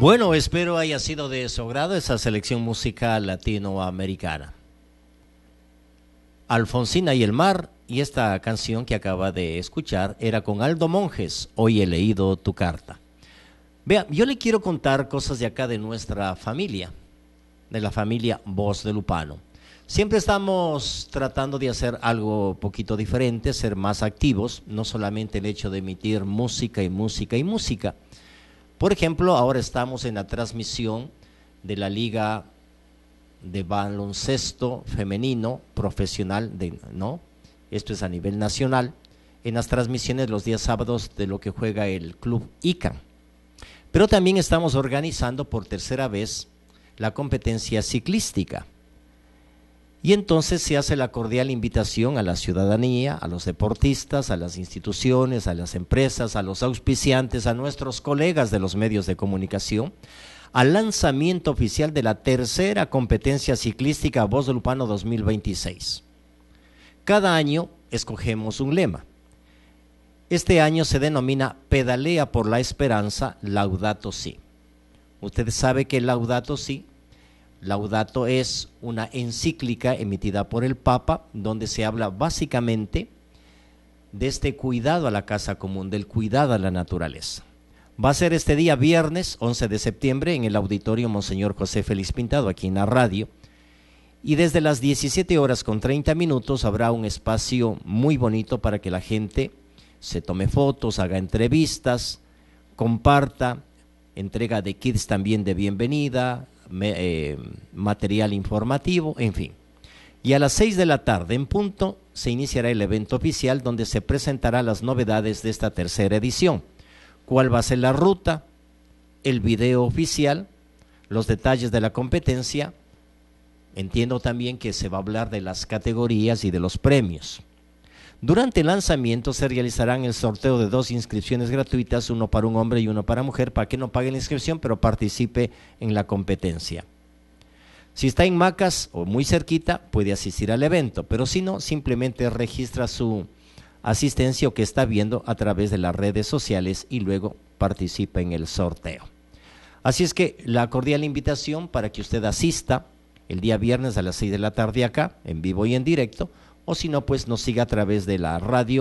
Bueno, espero haya sido de su agrado esa selección musical latinoamericana. Alfonsina y el mar, y esta canción que acaba de escuchar era con Aldo Monjes, Hoy he leído tu carta. Vea, yo le quiero contar cosas de acá de nuestra familia, de la familia Voz de Lupano. Siempre estamos tratando de hacer algo poquito diferente, ser más activos, no solamente el hecho de emitir música y música y música. Por ejemplo, ahora estamos en la transmisión de la Liga de Baloncesto Femenino Profesional, ¿no? Esto es a nivel nacional, en las transmisiones los días sábados de lo que juega el Club ICANN. Pero también estamos organizando por tercera vez la competencia ciclística. Y entonces se hace la cordial invitación a la ciudadanía, a los deportistas, a las instituciones, a las empresas, a los auspiciantes, a nuestros colegas de los medios de comunicación, al lanzamiento oficial de la tercera competencia ciclística Voz de Lupano 2026. Cada año escogemos un lema. Este año se denomina Pedalea por la Esperanza, Laudato Si. Usted sabe que Laudato Si, Laudato es una encíclica emitida por el Papa, donde se habla básicamente de este cuidado a la casa común, del cuidado a la naturaleza. Va a ser este día viernes 11 de septiembre en el auditorio Monseñor José Félix Pintado, aquí en la radio, y desde las 17:30 habrá un espacio muy bonito para que la gente se tome fotos, haga entrevistas, comparta, entrega de kits también de bienvenida, material informativo, en fin. Y a las 6 de la tarde en punto se iniciará el evento oficial donde se presentará las novedades de esta tercera edición. ¿Cuál va a ser la ruta? El video oficial, los detalles de la competencia. Entiendo también que se va a hablar de las categorías y de los premios. Durante el lanzamiento se realizarán el sorteo de 2 inscripciones gratuitas, uno para un hombre y uno para mujer, para que no pague la inscripción, pero participe en la competencia. Si está en Macas o muy cerquita, puede asistir al evento, pero si no, simplemente registra su asistencia o que está viendo a través de las redes sociales y luego participa en el sorteo. Así es que la cordial invitación para que usted asista el día viernes a las 6 de la tarde acá, en vivo y en directo, o si no, pues nos siga a través de la radio